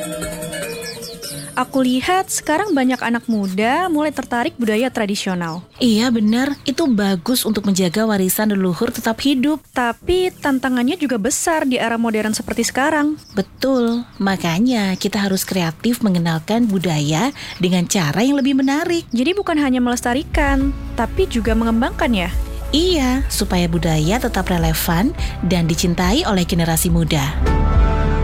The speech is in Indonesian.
Aku lihat sekarang banyak anak muda mulai tertarik budaya tradisional. Iya benar, itu bagus untuk menjaga warisan leluhur tetap hidup. Tapi tantangannya juga besar di era modern seperti sekarang. Betul, makanya kita harus kreatif mengenalkan budaya dengan cara yang lebih menarik. Jadi bukan hanya melestarikan, tapi juga mengembangkan ya. Iya, supaya budaya tetap relevan dan dicintai oleh generasi muda.